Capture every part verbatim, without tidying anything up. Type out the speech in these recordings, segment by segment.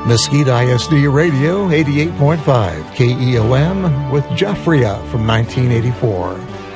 Mesquite I S D Radio, eighty-eight point five K E O M, with Jeff Ria from nineteen eighty-four.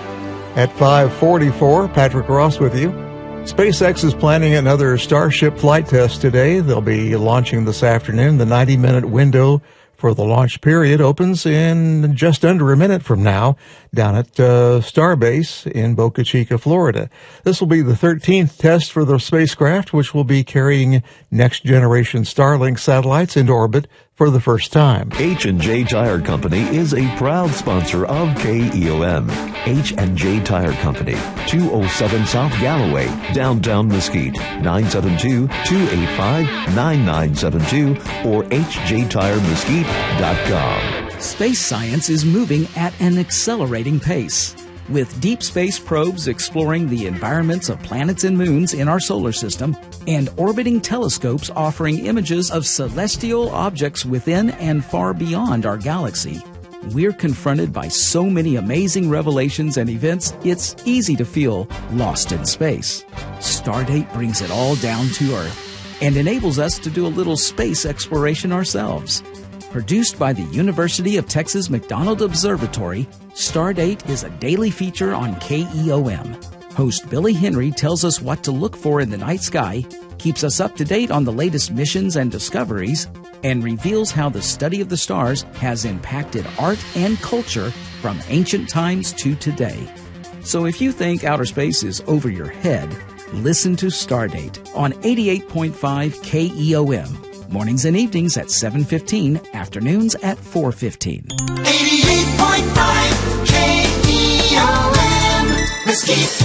At five forty-four, Patrick Ross with you. SpaceX is planning another Starship flight test today. They'll be launching this afternoon. The ninety-minute window for the launch period opens in just under a minute from now down at uh, Starbase in Boca Chica, Florida. This will be the thirteenth test for the spacecraft, which will be carrying next-generation Starlink satellites into orbit for the first time. H and J Tire Company is a proud sponsor of K E O M. H and J Tire Company, two oh seven South Galloway, downtown Mesquite, nine seven two, two eight five, nine nine seven two or h j tire mesquite dot com. Space science is moving at an accelerating pace, with deep space probes exploring the environments of planets and moons in our solar system, and orbiting telescopes offering images of celestial objects within and far beyond our galaxy. We're confronted by so many amazing revelations and events, it's easy to feel lost in space. Stardate brings it all down to Earth and enables us to do a little space exploration ourselves. Produced by the University of Texas McDonald Observatory, Stardate is a daily feature on K E O M. Host Billy Henry tells us what to look for in the night sky, keeps us up to date on the latest missions and discoveries, and reveals how the study of the stars has impacted art and culture from ancient times to today. So if you think outer space is over your head, listen to Stardate on eighty-eight point five K E O M. Mornings and evenings at seven fifteen, afternoons at four fifteen. eighty-eight point five K E O M, Mesquite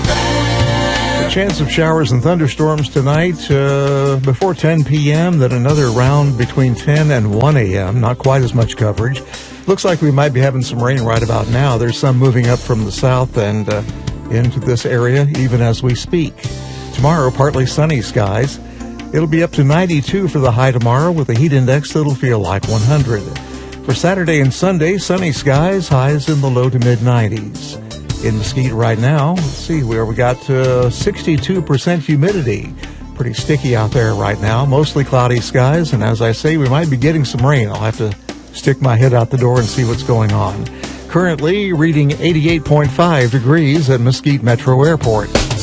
weather. A chance of showers and thunderstorms tonight uh, before ten p.m., then another round between ten and one a.m., not quite as much coverage. Looks like we might be having some rain right about now. There's some moving up from the south and uh, into this area even as we speak. Tomorrow, partly sunny skies. It'll be up to ninety-two for the high tomorrow with a heat index that'll feel like one hundred. For Saturday and Sunday, sunny skies, highs in the low to mid nineties. In Mesquite right now, let's see where we got uh, sixty-two percent humidity. Pretty sticky out there right now, mostly cloudy skies, and as I say, we might be getting some rain. I'll have to stick my head out the door and see what's going on. Currently reading eighty-eight point five degrees at Mesquite Metro Airport.